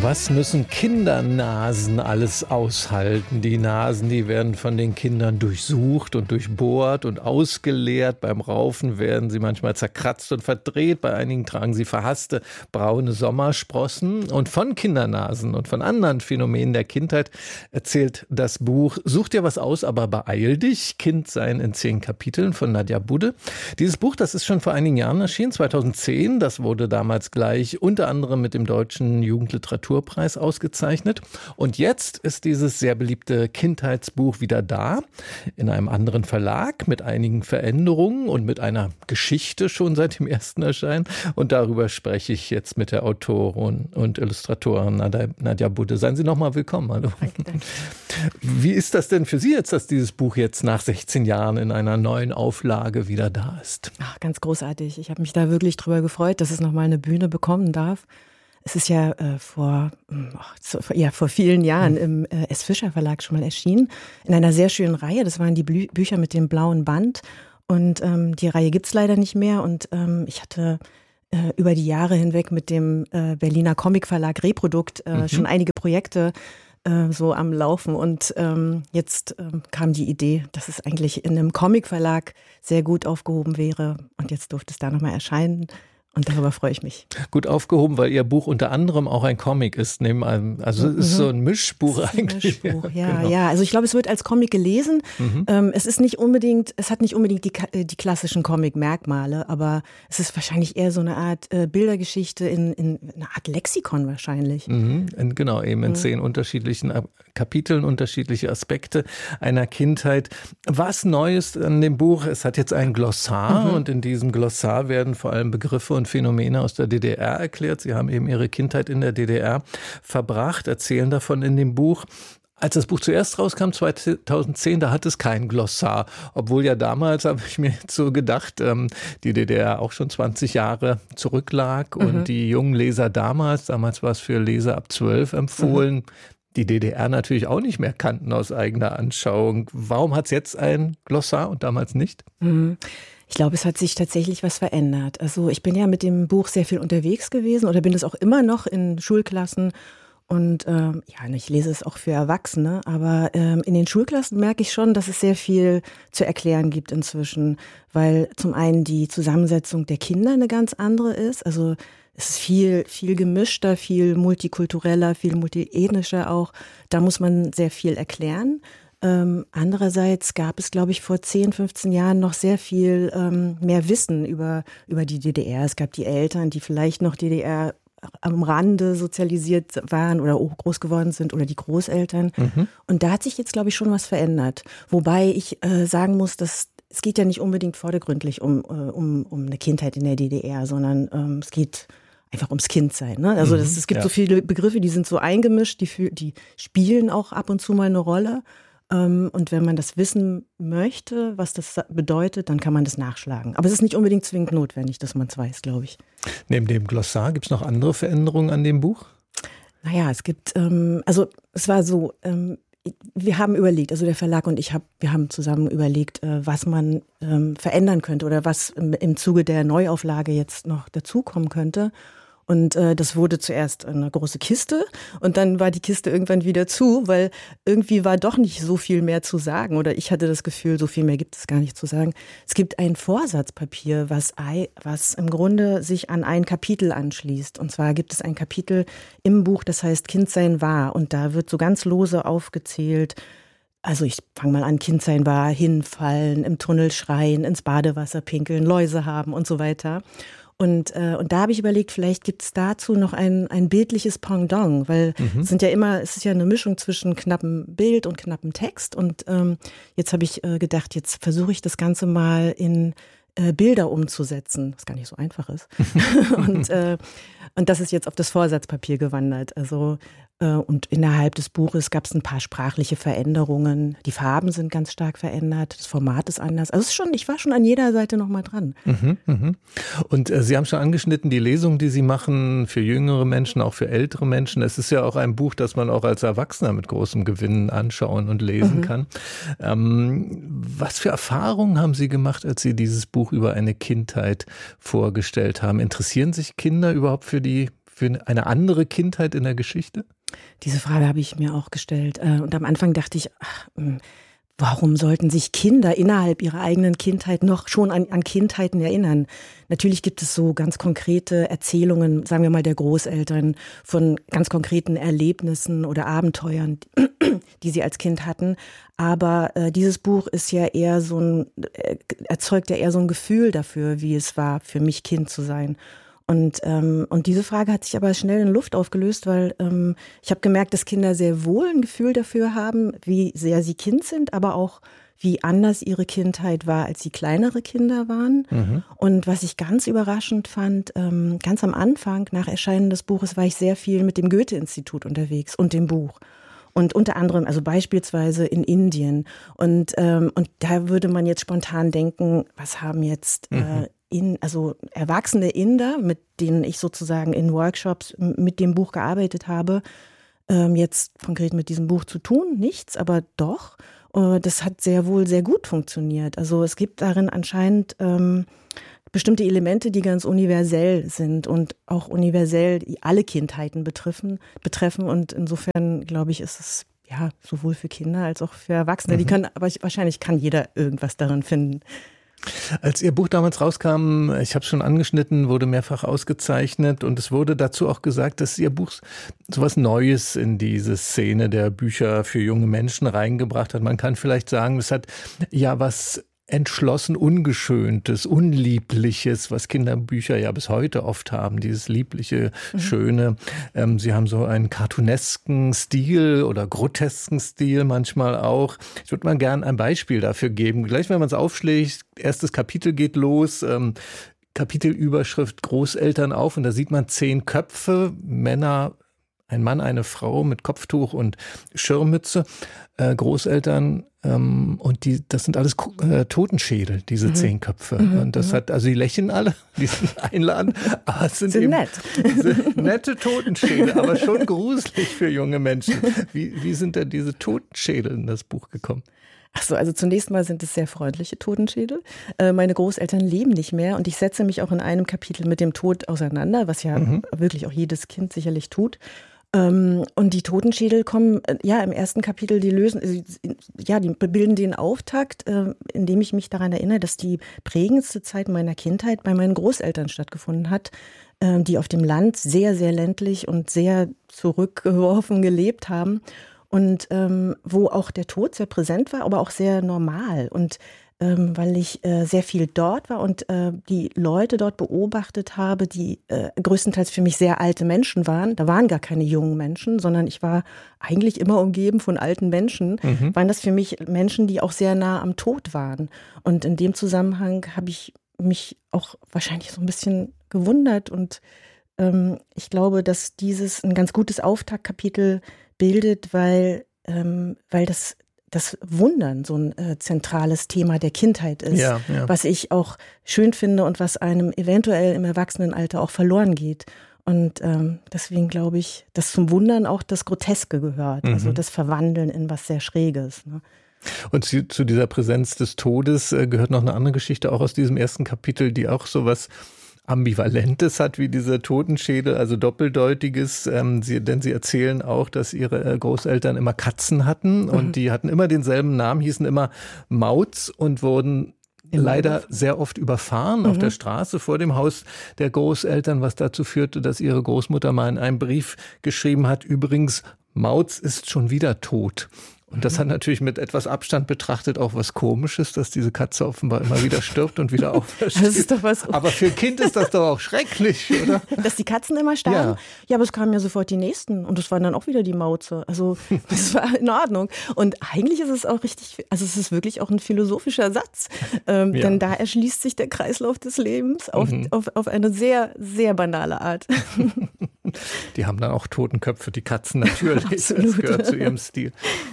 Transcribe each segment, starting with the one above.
Was müssen Kindernasen alles aushalten? Die Nasen, die werden von den Kindern durchsucht und durchbohrt und ausgeleert. Beim Raufen werden sie manchmal zerkratzt und verdreht. Bei einigen tragen sie verhasste braune Sommersprossen. Und von Kindernasen und von anderen Phänomenen der Kindheit erzählt das Buch Such dir was aus, aber beeil dich. Kind sein in 10 Kapiteln von Nadja Budde. Dieses Buch, das ist schon vor einigen Jahren erschienen, 2010. Das wurde damals gleich unter anderem mit dem Deutschen Jugendliteraturpreis ausgezeichnet. Und jetzt ist dieses sehr beliebte Kindheitsbuch wieder da, in einem anderen Verlag, mit einigen Veränderungen und mit einer Geschichte schon seit dem ersten Erscheinen. Und darüber spreche ich jetzt mit der Autorin und Illustratorin Nadja Budde. Seien Sie nochmal willkommen. Hallo. Danke. Wie ist das denn für Sie jetzt, dass dieses Buch jetzt nach 16 Jahren in einer neuen Auflage wieder da ist? Ach, ganz großartig. Ich habe mich da wirklich drüber gefreut, dass es nochmal eine Bühne bekommen darf. Es ist ja vor vielen Jahren im S. Fischer Verlag schon mal erschienen, in einer sehr schönen Reihe. Das waren die Bücher mit dem blauen Band. Und die Reihe gibt's leider nicht mehr. Und ich hatte über die Jahre hinweg mit dem Berliner Comicverlag Reprodukt schon einige Projekte so am Laufen. Und jetzt kam die Idee, dass es eigentlich in einem Comicverlag sehr gut aufgehoben wäre. Und jetzt durfte es da nochmal erscheinen. Und darüber freue ich mich. Gut aufgehoben, weil Ihr Buch unter anderem auch ein Comic ist. Also es ist so ein Mischbuch eigentlich. Mischbuch, ja. Also ich glaube, es wird als Comic gelesen. Es ist nicht unbedingt, es hat nicht unbedingt die klassischen Comic-Merkmale, aber es ist wahrscheinlich eher so eine Art Bildergeschichte in einer Art Lexikon wahrscheinlich. Genau, eben in 10 unterschiedlichen Kapiteln, unterschiedliche Aspekte einer Kindheit. Was Neues an dem Buch? Es hat jetzt ein Glossar und in diesem Glossar werden vor allem Begriffe und Phänomene aus der DDR erklärt. Sie haben eben Ihre Kindheit in der DDR verbracht, erzählen davon in dem Buch. Als das Buch zuerst rauskam, 2010, da hat es kein Glossar. Obwohl ja damals, habe ich mir jetzt so gedacht, die DDR auch schon 20 Jahre zurücklag und die jungen Leser damals war es für Leser ab 12 empfohlen, die DDR natürlich auch nicht mehr kannten aus eigener Anschauung. Warum hat es jetzt ein Glossar und damals nicht? Ich glaube, es hat sich tatsächlich was verändert. Also ich bin ja mit dem Buch sehr viel unterwegs gewesen oder bin es auch immer noch in Schulklassen. Und ich lese es auch für Erwachsene, aber in den Schulklassen merke ich schon, dass es sehr viel zu erklären gibt inzwischen, weil zum einen die Zusammensetzung der Kinder eine ganz andere ist. Also es ist viel gemischter, viel multikultureller, viel multiethnischer auch. Da muss man sehr viel erklären. Andererseits gab es, glaube ich, vor 10, 15 Jahren noch sehr viel mehr Wissen über die DDR. Es gab die Eltern, die vielleicht noch DDR am Rande sozialisiert waren oder groß geworden sind oder die Großeltern. Und da hat sich jetzt, glaube ich, schon was verändert. Wobei ich sagen muss, dass es geht ja nicht unbedingt vordergründlich um eine Kindheit in der DDR, sondern es geht einfach ums Kindsein. Ne? Also es gibt so viele Begriffe, die sind so eingemischt, die spielen auch ab und zu mal eine Rolle. Und wenn man das wissen möchte, was das bedeutet, dann kann man das nachschlagen. Aber es ist nicht unbedingt zwingend notwendig, dass man es weiß, glaube ich. Neben dem Glossar gibt es noch andere Veränderungen an dem Buch? Naja, es gibt, es war so, wir haben überlegt, also der Verlag und wir haben zusammen überlegt, was man verändern könnte oder was im Zuge der Neuauflage jetzt noch dazukommen könnte. Und das wurde zuerst eine große Kiste und dann war die Kiste irgendwann wieder zu, weil irgendwie war doch nicht so viel mehr zu sagen. Oder ich hatte das Gefühl, so viel mehr gibt es gar nicht zu sagen. Es gibt ein Vorsatzpapier, was im Grunde sich an ein Kapitel anschließt. Und zwar gibt es ein Kapitel im Buch, das heißt Kindsein war. Und da wird so ganz lose aufgezählt. Also ich fange mal an, Kindsein war, hinfallen, im Tunnel schreien, ins Badewasser pinkeln, Läuse haben und so weiter. Und da habe ich überlegt, vielleicht gibt es dazu noch ein bildliches Pendant, weil es ist ja eine Mischung zwischen knappem Bild und knappem Text. Und jetzt habe ich gedacht, jetzt versuche ich das Ganze mal in Bilder umzusetzen, was gar nicht so einfach ist. Und das ist jetzt auf das Vorsatzpapier gewandert. Also und innerhalb des Buches gab es ein paar sprachliche Veränderungen. Die Farben sind ganz stark verändert, das Format ist anders. Also ich war schon an jeder Seite noch mal dran. Und Sie haben schon angeschnitten, die Lesungen, die Sie machen für jüngere Menschen, auch für ältere Menschen. Es ist ja auch ein Buch, das man auch als Erwachsener mit großem Gewinn anschauen und lesen kann. Was für Erfahrungen haben Sie gemacht, als Sie dieses Buch über eine Kindheit vorgestellt haben? Interessieren sich Kinder überhaupt für die für eine andere Kindheit in der Geschichte? Diese Frage habe ich mir auch gestellt. Und am Anfang dachte ich, warum sollten sich Kinder innerhalb ihrer eigenen Kindheit noch schon an Kindheiten erinnern? Natürlich gibt es so ganz konkrete Erzählungen, sagen wir mal der Großeltern, von ganz konkreten Erlebnissen oder Abenteuern, die sie als Kind hatten. Aber dieses Buch ist ja eher erzeugt ja eher so ein Gefühl dafür, wie es war, für mich Kind zu sein. Und diese Frage hat sich aber schnell in Luft aufgelöst, weil ich habe gemerkt, dass Kinder sehr wohl ein Gefühl dafür haben, wie sehr sie Kind sind, aber auch wie anders ihre Kindheit war, als sie kleinere Kinder waren. Mhm. Und was ich ganz überraschend fand, ganz am Anfang nach Erscheinen des Buches war ich sehr viel mit dem Goethe-Institut unterwegs und dem Buch. Und unter anderem, also beispielsweise in Indien. Und da würde man jetzt spontan denken, was haben jetzt also erwachsene Inder, mit denen ich sozusagen in Workshops mit dem Buch gearbeitet habe, jetzt konkret mit diesem Buch zu tun, nichts, aber doch. Das hat sehr wohl sehr gut funktioniert. Also es gibt darin anscheinend bestimmte Elemente, die ganz universell sind und auch universell alle Kindheiten betreffen. Und insofern, glaube ich, ist es ja sowohl für Kinder als auch für Erwachsene. Aber wahrscheinlich kann jeder irgendwas darin finden. Als Ihr Buch damals rauskam, ich habe es schon angeschnitten, wurde mehrfach ausgezeichnet und es wurde dazu auch gesagt, dass Ihr Buch sowas Neues in diese Szene der Bücher für junge Menschen reingebracht hat. Man kann vielleicht sagen, es hat ja was entschlossen Ungeschöntes, Unliebliches, was Kinderbücher ja bis heute oft haben, dieses liebliche, Schöne. Sie haben so einen cartoonesken Stil oder grotesken Stil manchmal auch. Ich würde mal gern ein Beispiel dafür geben. Gleich, wenn man es aufschlägt, erstes Kapitel geht los, Kapitelüberschrift Großeltern auf und da sieht man 10 Köpfe, Männer, ein Mann, eine Frau mit Kopftuch und Schirmmütze, Großeltern, und das sind alles Totenschädel, diese 10 Köpfe. Und das hat, also die lächeln alle, die sind einladend, aber es sind eben nett. Nette Totenschädel, aber schon gruselig für junge Menschen. Wie sind denn diese Totenschädel in das Buch gekommen? Ach so, also zunächst mal sind es sehr freundliche Totenschädel. Meine Großeltern leben nicht mehr und ich setze mich auch in einem Kapitel mit dem Tod auseinander, was ja wirklich auch jedes Kind sicherlich tut. Und die Totenschädel kommen, ja, im ersten Kapitel, die bilden den Auftakt, indem ich mich daran erinnere, dass die prägendste Zeit meiner Kindheit bei meinen Großeltern stattgefunden hat, die auf dem Land sehr, sehr ländlich und sehr zurückgeworfen gelebt haben. Und wo auch der Tod sehr präsent war, aber auch sehr normal. Und weil ich sehr viel dort war und die Leute dort beobachtet habe, die größtenteils für mich sehr alte Menschen waren. Da waren gar keine jungen Menschen, sondern ich war eigentlich immer umgeben von alten Menschen. Waren das für mich Menschen, die auch sehr nah am Tod waren. Und in dem Zusammenhang habe ich mich auch wahrscheinlich so ein bisschen gewundert. Und ich glaube, dass dieses ein ganz gutes Auftaktkapitel bildet, weil das Wundern so ein zentrales Thema der Kindheit ist, was ich auch schön finde und was einem eventuell im Erwachsenenalter auch verloren geht. Und deswegen glaube ich, dass zum Wundern auch das Groteske gehört, also das Verwandeln in was sehr Schräges. Ne? Und zu dieser Präsenz des Todes gehört noch eine andere Geschichte, auch aus diesem ersten Kapitel, die auch sowas Ambivalentes hat wie diese Totenschädel, also Doppeldeutiges, denn sie erzählen auch, dass ihre Großeltern immer Katzen hatten und die hatten immer denselben Namen, hießen immer Mauz und wurden leider sehr oft überfahren auf der Straße vor dem Haus der Großeltern, was dazu führte, dass ihre Großmutter mal in einem Brief geschrieben hat, übrigens, Mauz ist schon wieder tot. Und das hat natürlich mit etwas Abstand betrachtet auch was Komisches, dass diese Katze offenbar immer wieder stirbt und wieder aufersteht. Das ist doch was. Aber für ein Kind ist das doch auch schrecklich, oder? Dass die Katzen immer starben? Ja, aber es kamen ja sofort die nächsten und es waren dann auch wieder die Mauze. Also das war in Ordnung. Und eigentlich ist es auch richtig, also es ist wirklich auch ein philosophischer Satz. Denn da erschließt sich der Kreislauf des Lebens auf eine sehr, sehr banale Art. Die haben dann auch Totenköpfe, die Katzen natürlich. Absolut. Das gehört zu ihrem Stil.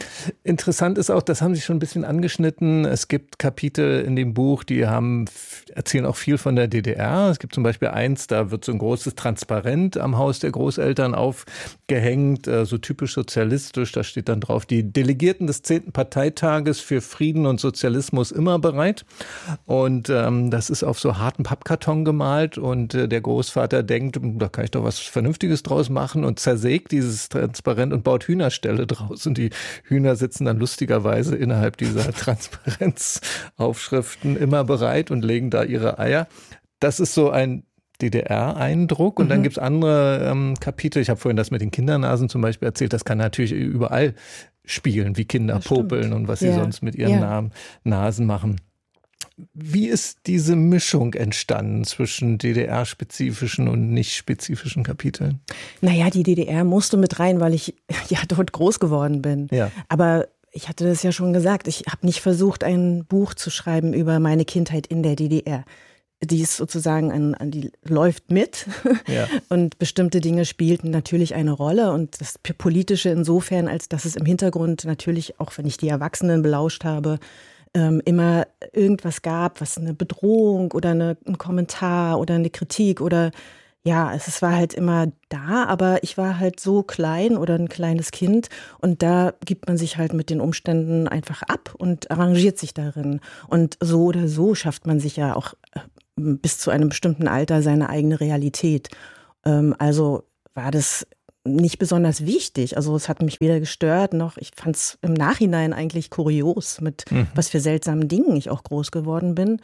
Interessant ist auch, das haben Sie schon ein bisschen angeschnitten, es gibt Kapitel in dem Buch, die erzählen auch viel von der DDR. Es gibt zum Beispiel eins, da wird so ein großes Transparent am Haus der Großeltern aufgehängt, so typisch sozialistisch. Da steht dann drauf, die Delegierten des 10. Parteitages für Frieden und Sozialismus immer bereit. Und das ist auf so harten Pappkarton gemalt und der Großvater denkt, da kann ich doch was Vernünftiges draus machen und zersägt dieses Transparent und baut Hühnerställe draus. Und die Hühner sitzen dann lustigerweise innerhalb dieser Transparenzaufschriften immer bereit und legen da ihre Eier. Das ist so ein DDR-Eindruck. Und dann gibt's andere Kapitel. Ich habe vorhin das mit den Kindernasen zum Beispiel erzählt. Das kann natürlich überall spielen, wie Kinder popeln und was sie sonst mit ihren Nasen machen. Wie ist diese Mischung entstanden zwischen DDR-spezifischen und nicht-spezifischen Kapiteln? Naja, die DDR musste mit rein, weil ich ja dort groß geworden bin. Ja. Aber ich hatte das ja schon gesagt, ich habe nicht versucht, ein Buch zu schreiben über meine Kindheit in der DDR. Die ist sozusagen, die läuft mit und bestimmte Dinge spielten natürlich eine Rolle und das Politische insofern, als dass es im Hintergrund natürlich, auch wenn ich die Erwachsenen belauscht habe, immer irgendwas gab, was eine Bedrohung oder ein Kommentar oder eine Kritik oder es war halt immer da, aber ich war halt so klein oder ein kleines Kind und da gibt man sich halt mit den Umständen einfach ab und arrangiert sich darin. Und so oder so schafft man sich ja auch bis zu einem bestimmten Alter seine eigene Realität. Also war das nicht besonders wichtig. Also es hat mich weder gestört, noch ich fand es im Nachhinein eigentlich kurios, mit was für seltsamen Dingen ich auch groß geworden bin.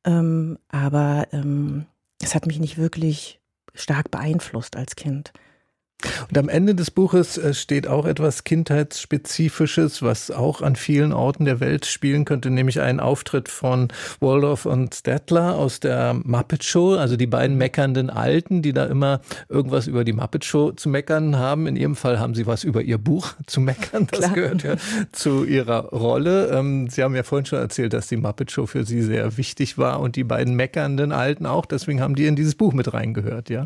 Aber es hat mich nicht wirklich stark beeinflusst als Kind. Und am Ende des Buches steht auch etwas Kindheitsspezifisches, was auch an vielen Orten der Welt spielen könnte, nämlich ein Auftritt von Waldorf und Statler aus der Muppet Show, also die beiden meckernden Alten, die da immer irgendwas über die Muppet Show zu meckern haben. In ihrem Fall haben sie was über ihr Buch zu meckern, das gehört ja zu ihrer Rolle. Sie haben ja vorhin schon erzählt, dass die Muppet Show für Sie sehr wichtig war und die beiden meckernden Alten auch, deswegen haben die in dieses Buch mit reingehört, ja?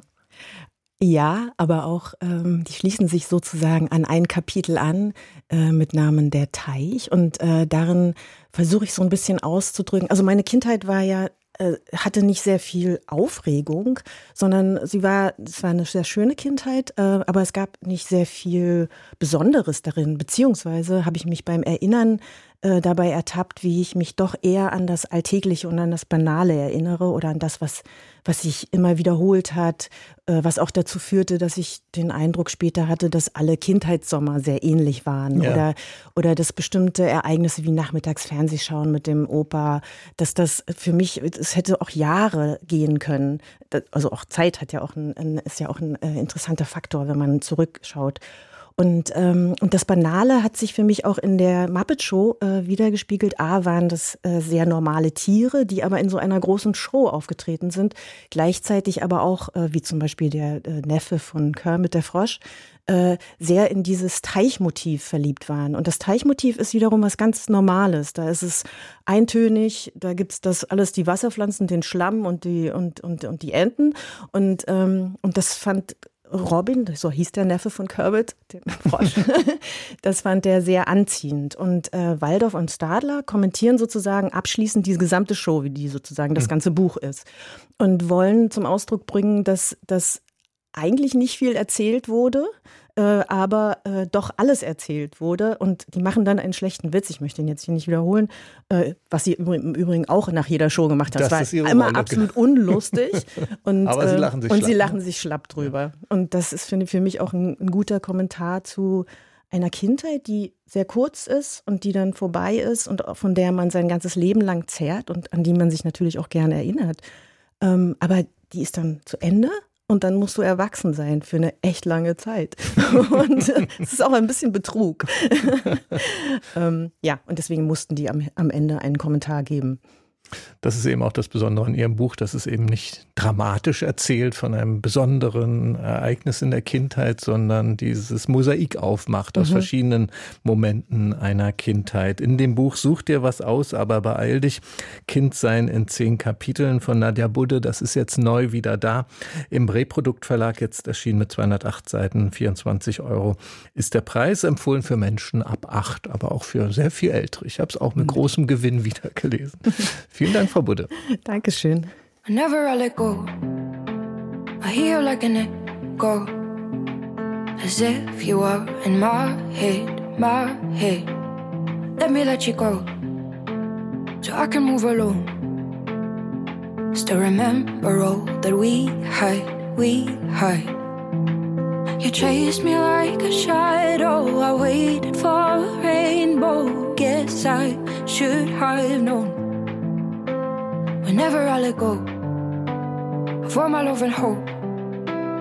Ja, aber auch, die schließen sich sozusagen an ein Kapitel an mit Namen Der Teich und darin versuche ich so ein bisschen auszudrücken. Also meine Kindheit hatte nicht sehr viel Aufregung, sondern es war eine sehr schöne Kindheit, aber es gab nicht sehr viel Besonderes darin, beziehungsweise habe ich mich beim Erinnern dabei ertappt, wie ich mich doch eher an das Alltägliche und an das Banale erinnere oder an das, was sich immer wiederholt hat, was auch dazu führte, dass ich den Eindruck später hatte, dass alle Kindheitssommer sehr ähnlich waren oder dass bestimmte Ereignisse wie nachmittags Fernsehschauen mit dem Opa, dass das für mich, es hätte auch Jahre gehen können. Also auch Zeit ist ja auch ein interessanter Faktor, wenn man zurückschaut. Und das Banale hat sich für mich auch in der Muppet Show wiedergespiegelt. Waren das sehr normale Tiere, die aber in so einer großen Show aufgetreten sind. Gleichzeitig aber auch, wie zum Beispiel der Neffe von Kermit der Frosch, sehr in dieses Teichmotiv verliebt waren. Und das Teichmotiv ist wiederum was ganz Normales. Da ist es eintönig, da gibt's das alles, die Wasserpflanzen, den Schlamm und die Enten. Und das fand Robin, so hieß der Neffe von Kermit, der Frosch, das fand er sehr anziehend. Und Waldorf und Stadler kommentieren sozusagen abschließend diese gesamte Show, wie die sozusagen das ganze Buch ist. Und wollen zum Ausdruck bringen, dass das eigentlich nicht viel erzählt wurde, aber doch alles erzählt wurde. Und die machen dann einen schlechten Witz, ich möchte ihn jetzt hier nicht wiederholen, was sie im Übrigen auch nach jeder Show gemacht haben. Das war immer absolut unlustig. Und, aber sie lachen sich schlapp drüber. Ja. Und das ist für mich auch ein guter Kommentar zu einer Kindheit, die sehr kurz ist und die dann vorbei ist und von der man sein ganzes Leben lang zehrt und an die man sich natürlich auch gerne erinnert. Aber die ist dann zu Ende. Und dann musst du erwachsen sein für eine echt lange Zeit. Und es ist auch ein bisschen Betrug. Und deswegen mussten die am Ende einen Kommentar geben. Das ist eben auch das Besondere an Ihrem Buch, dass es eben nicht dramatisch erzählt von einem besonderen Ereignis in der Kindheit, sondern dieses Mosaik aufmacht aus verschiedenen Momenten einer Kindheit. In dem Buch Such dir was aus, aber beeil dich. Kindsein in 10 Kapiteln von Nadja Budde. Das ist jetzt neu wieder da. Im Reprodukt Verlag jetzt erschienen mit 208 Seiten, 24 € ist der Preis. Empfohlen für Menschen ab 8, aber auch für sehr viel Ältere. Ich habe es auch mit großem Gewinn wieder gelesen. Vielen Dank, Frau Budde. Dankeschön. Whenever I let go, I hear like an echo, as if you are in my head. Let me let you go, so I can move alone. Still remember all that we had. You chased me like a shadow, I waited for a rainbow. Guess I should have known. Whenever I let go of all my love and hope,